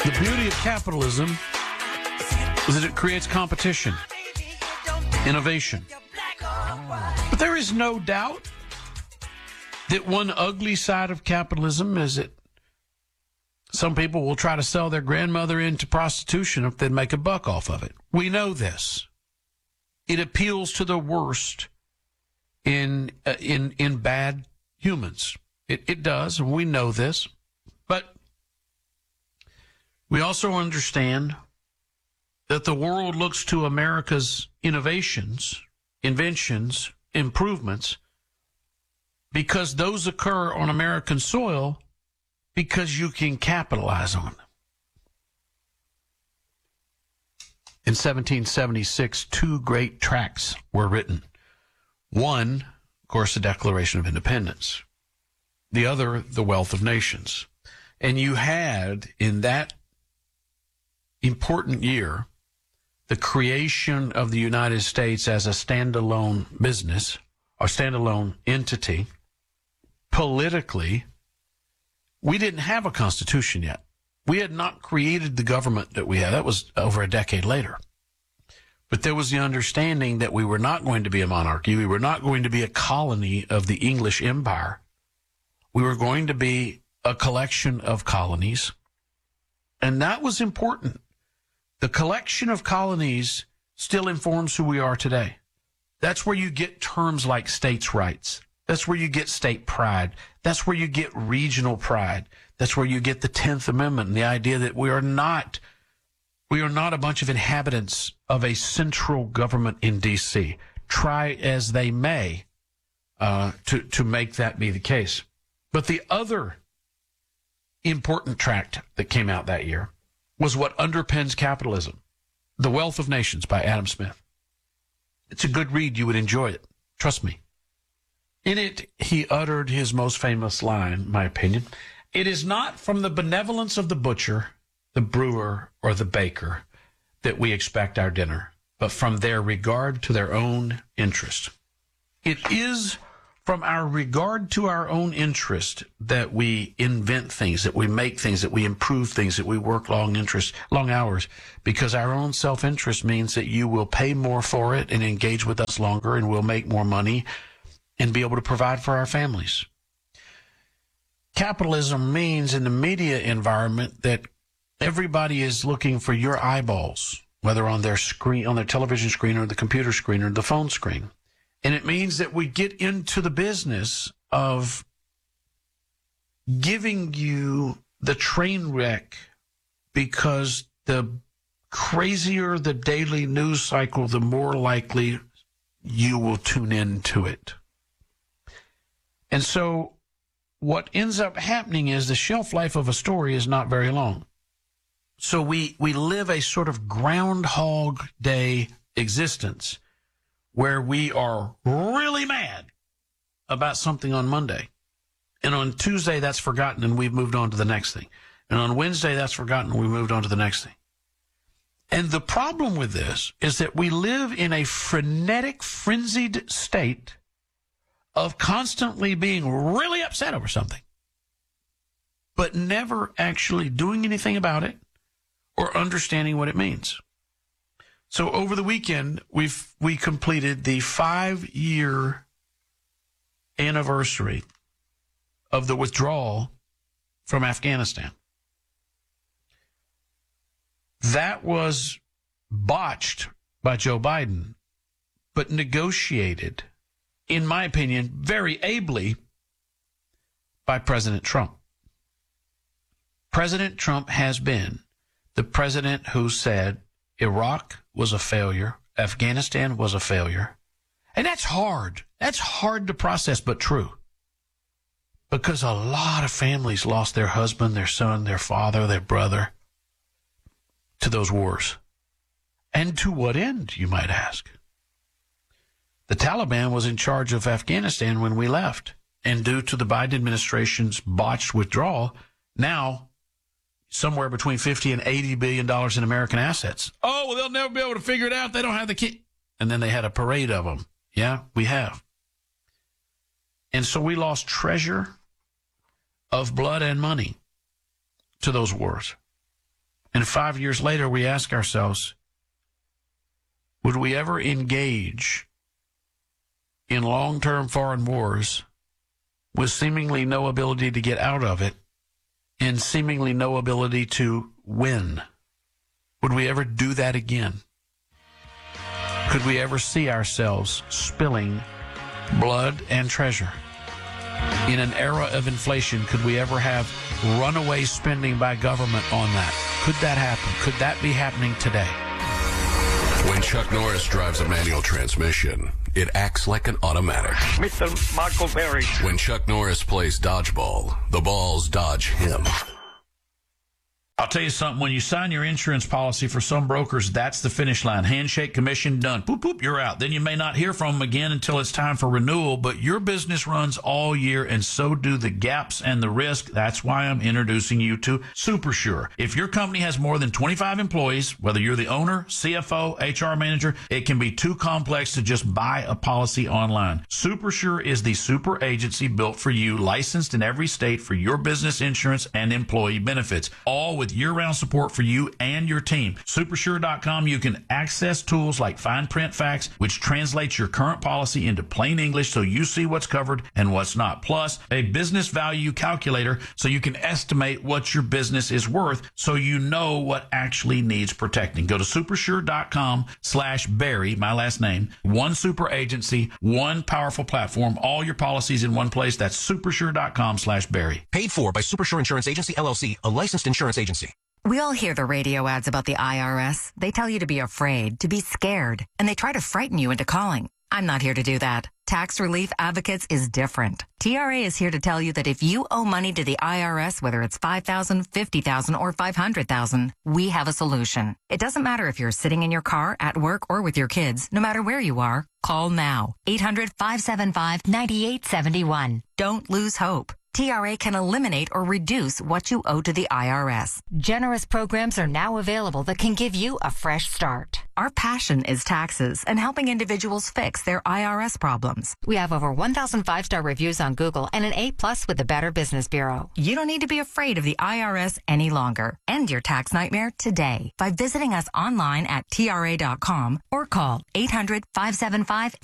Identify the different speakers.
Speaker 1: The beauty of capitalism is that it creates competition, innovation. But there is no doubt that one ugly side of capitalism is that some people will try to sell their grandmother into prostitution if they make a buck off of it. We know this. It appeals to the worst in bad humans. It does, and we know this. But we also understand that the world looks to America's innovations, inventions, improvements, because those occur on American soil because you can capitalize on them. In 1776, two great tracts were written. One, of course, the Declaration of Independence. The other, The Wealth of Nations. And you had, in that important year, the creation of the United States as a standalone business, or standalone entity. Politically, we didn't have a constitution yet. We had not created the government that we had. That was over a decade later. But there was the understanding that we were not going to be a monarchy. We were not going to be a colony of the English Empire. We were going to be a collection of colonies. And that was important. The collection of colonies still informs who we are today. That's where you get terms like states' rights. That's where you get state pride. That's where you get regional pride. That's where you get the 10th Amendment and the idea that we are not a bunch of inhabitants of a central government in D.C. Try as they may to make that be the case. But the other important tract that came out that year was What Underpins Capitalism, The Wealth of Nations by Adam Smith. It's a good read. You would enjoy it. Trust me. In it, he uttered his most famous line, in my opinion. It is not from the benevolence of the butcher, the brewer, or the baker that we expect our dinner, but from their regard to their own interest. It is from our regard to our own interest that we invent things, that we make things, that we improve things, that we work long hours, because our own self-interest means that you will pay more for it and engage with us longer, and we'll make more money and be able to provide for our families. Capitalism means in the media environment that everybody is looking for your eyeballs, whether on their screen, on their television screen or the computer screen or the phone screen. And it means that we get into the business of giving you the train wreck, because the crazier the daily news cycle, the more likely you will tune into it. And so what ends up happening is the shelf life of a story is not very long. So we live a sort of Groundhog Day existence where we are really mad about something on Monday. And on Tuesday, that's forgotten, and we've moved on to the next thing. And on Wednesday, that's forgotten, and we moved on to the next thing. And the problem with this is that we live in a frenetic, frenzied state of constantly being really upset over something, but never actually doing anything about it or understanding what it means. So over the weekend, we completed the 5-year anniversary of the withdrawal from Afghanistan. That was botched by Joe Biden, but negotiated, in my opinion, very ably by President Trump. President Trump has been the president who said Iraq was a failure, Afghanistan was a failure. And that's hard. That's hard to process, but true. Because a lot of families lost their husband, their son, their father, their brother to those wars. And to what end, you might ask? The Taliban was in charge of Afghanistan when we left. And due to the Biden administration's botched withdrawal, now somewhere between $50 and $80 billion in American assets. Oh, well, they'll never be able to figure it out. They don't have the key. And then they had a parade of them. Yeah, we have. And so we lost treasure of blood and money to those wars. And 5 years later, we ask ourselves, would we ever engage in long-term foreign wars with seemingly no ability to get out of it and seemingly no ability to win? Would we ever do that again? Could we ever see ourselves spilling blood and treasure? In an era of inflation, could we ever have runaway spending by government on that? Could that happen? Could that be happening today?
Speaker 2: When Chuck Norris drives a manual transmission, it acts like an automatic.
Speaker 3: Mr. Michael Berry.
Speaker 2: When Chuck Norris plays dodgeball, the balls dodge him.
Speaker 4: I'll tell you something, when you sign your insurance policy for some brokers, that's the finish line. Handshake, commission, done. Boop, boop, you're out. Then you may not hear from them again until it's time for renewal, but your business runs all year, and so do the gaps and the risk. That's why I'm introducing you to SuperSure. If your company has more than 25 employees, whether you're the owner, CFO, HR manager, it can be too complex to just buy a policy online. SuperSure is the super agency built for you, licensed in every state for your business insurance and employee benefits, all with year-round support for you and your team. Supersure.com, you can access tools like Fine Print Facts, which translates your current policy into plain English so you see what's covered and what's not. Plus, a business value calculator so you can estimate what your business is worth so you know what actually needs protecting. Go to supersure.com/Barry, my last name. One super agency, one powerful platform, all your policies in one place. That's supersure.com/Barry.
Speaker 5: Paid for by Supersure Insurance Agency, LLC, a licensed insurance agency.
Speaker 6: We all hear the radio ads about the IRS. They tell you to be afraid, to be scared, and they try to frighten you into calling. I'm not here to do that. Tax Relief Advocates is different. TRA is here to tell you that if you owe money to the IRS, whether it's $5,000, $50,000, or $500,000, we have a solution. It doesn't matter if you're sitting in your car, at work, or with your kids. No matter where you are, call now. 800-575-9871. Don't lose hope. TRA can eliminate or reduce what you owe to the IRS.
Speaker 7: Generous programs are now available that can give you a fresh start.
Speaker 6: Our passion is taxes and helping individuals fix their IRS problems.
Speaker 7: We have over 1,000 5-star reviews on Google and an A+ with the Better Business Bureau.
Speaker 6: You don't need to be afraid of the IRS any longer. End your tax nightmare today by visiting us online at TRA.com or call 800-575